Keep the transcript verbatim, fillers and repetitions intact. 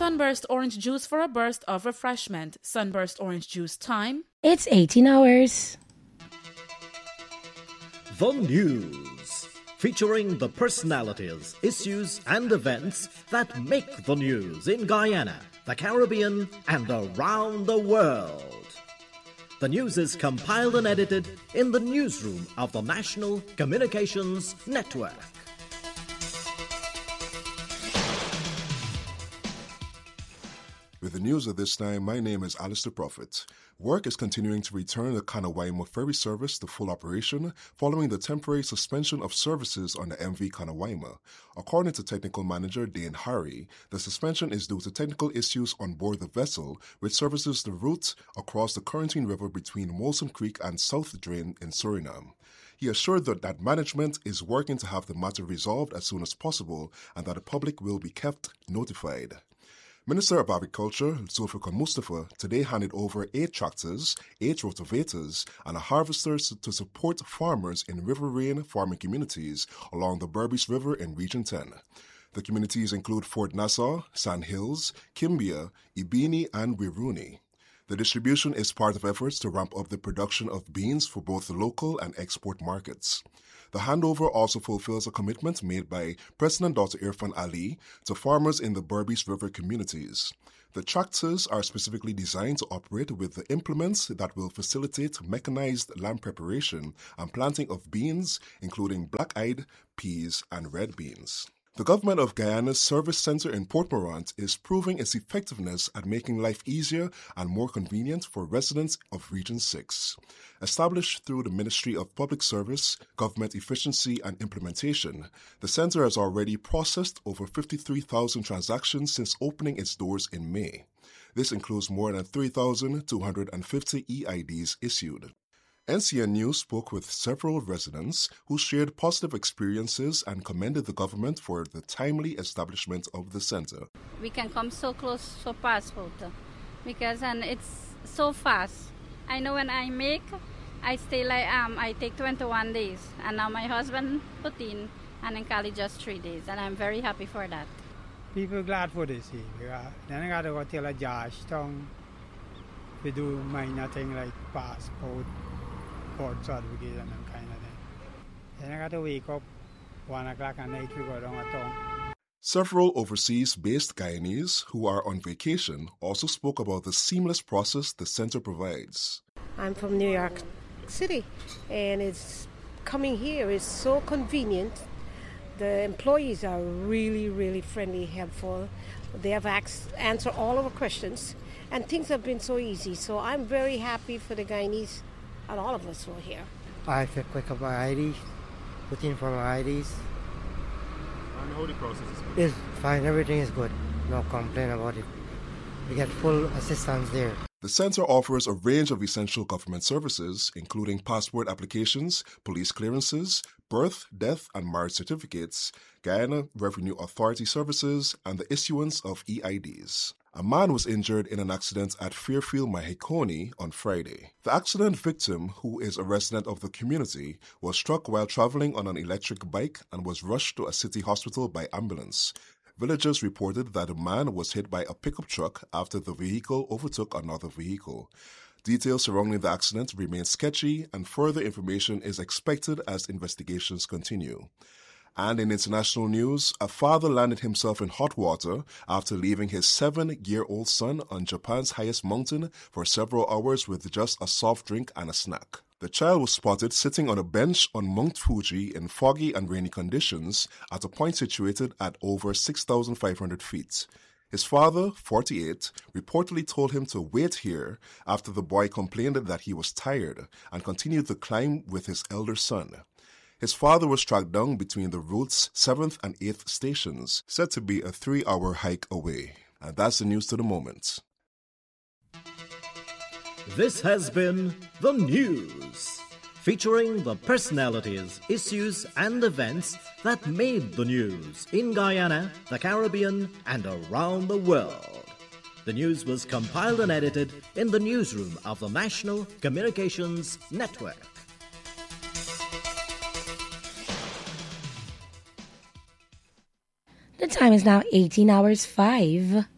Sunburst orange juice for a burst of refreshment. Sunburst orange juice time. It's eighteen hours. The News, featuring the personalities, issues, and events that make the news in Guyana, the Caribbean, and around the world. The news is compiled and edited in the newsroom of the National Communications Network. With the news at this time, my name is Alistair Prophet. Work is continuing to return the Kanawaima ferry service to full operation following the temporary suspension of services on the M V Kanawaima. According to Technical Manager Dane Harry, the suspension is due to technical issues on board the vessel, which services the route across the Corentyne River between Molson Creek and South Drain in Suriname. He assured that, that management is working to have the matter resolved as soon as possible and that the public will be kept notified. Minister of Agriculture, Zulfikar Mustafa, today handed over eight tractors, eight rotovators, and a harvester to support farmers in riverine farming communities along the Berbice River in Region ten. The communities include Fort Nassau, Sand Hills, Kimbia, Ibini, and Wiruni. The distribution is part of efforts to ramp up the production of beans for both the local and export markets. The handover also fulfills a commitment made by President Doctor Irfan Ali to farmers in the Berbice River communities. The tractors are specifically designed to operate with the implements that will facilitate mechanized land preparation and planting of beans, including black-eyed, peas, and red beans. The government of Guyana's service center in Port Morant is proving its effectiveness at making life easier and more convenient for residents of Region six. Established through the Ministry of Public Service, Government Efficiency and Implementation, the center has already processed over fifty-three thousand transactions since opening its doors in May. This includes more than three thousand two hundred fifty E I Ds issued. N C N News spoke with several residents who shared positive experiences and commended the government for the timely establishment of the center. We can come so close for passport because and it's so fast. I know when I make, I stay like um I take twenty-one days, and now my husband put in, and in Cali just three days, and I'm very happy for that. People glad for this. Then I got to go tell a Josh Town to do minor thing like passport. Certificate and kind of thing. Then I got to wake up one o'clock at night to go down a town. Several overseas-based Guyanese who are on vacation also spoke about the seamless process the center provides. I'm from New York City, and it's coming here is so convenient. The employees are really, really friendly, helpful. They have asked, answered all of our questions, and things have been so easy. So I'm very happy for the Guyanese. And all of us were here. I feel quick up my I Ds, put in for my I Ds. And how the process is good? It's fine, everything is good. No complaint about it. We get full assistance there. The center offers a range of essential government services, including passport applications, police clearances, birth, death, and marriage certificates, Guyana Revenue Authority services, and the issuance of E I Ds. A man was injured in an accident at Fairfield, Mahikoni on Friday. The accident victim, who is a resident of the community, was struck while traveling on an electric bike and was rushed to a city hospital by ambulance. Villagers reported that the man was hit by a pickup truck after the vehicle overtook another vehicle. Details surrounding the accident remain sketchy, and further information is expected as investigations continue. And in international news, a father landed himself in hot water after leaving his seven-year-old son on Japan's highest mountain for several hours with just a soft drink and a snack. The child was spotted sitting on a bench on Mount Fuji in foggy and rainy conditions at a point situated at over six thousand five hundred feet. His father, forty-eight, reportedly told him to wait here after the boy complained that he was tired and continued the climb with his elder son. His father was tracked down between the route's seventh and eighth stations, said to be a three-hour hike away. And that's the news to the moment. This has been The News, featuring the personalities, issues, and events that made the news in Guyana, the Caribbean, and around the world. The news was compiled and edited in the newsroom of the National Communications Network. The time is now eighteen hours five.